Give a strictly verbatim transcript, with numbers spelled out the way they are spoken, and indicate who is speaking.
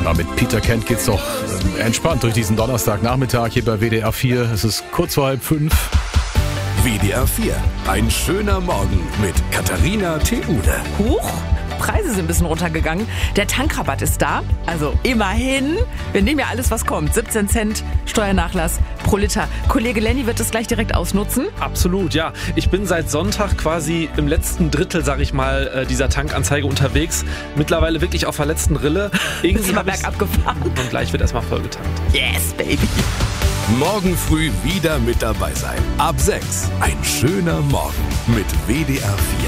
Speaker 1: Ja, mit Peter Kent geht's doch äh, entspannt durch diesen Donnerstagnachmittag hier bei W D R vier. Es ist kurz vor halb fünf.
Speaker 2: W D R vier, ein schöner Morgen mit Katharina Theune.
Speaker 3: Huch, Preise sind ein bisschen runtergegangen. Der Tankrabatt ist da, also immerhin. Wir nehmen ja alles, was kommt. siebzehn Cent Steuernachlass pro Liter. Kollege Lenny wird das gleich direkt ausnutzen.
Speaker 4: Absolut, ja. Ich bin seit Sonntag quasi im letzten Drittel, sag ich mal, dieser Tankanzeige unterwegs. Mittlerweile wirklich auf der letzten Rille.
Speaker 3: Irgendwie mal bergab gefahren.
Speaker 4: Und gleich wird erstmal vollgetankt.
Speaker 3: Yes, baby.
Speaker 2: Morgen früh wieder mit dabei sein. Ab sechs. Ein schöner Morgen mit W D R vier.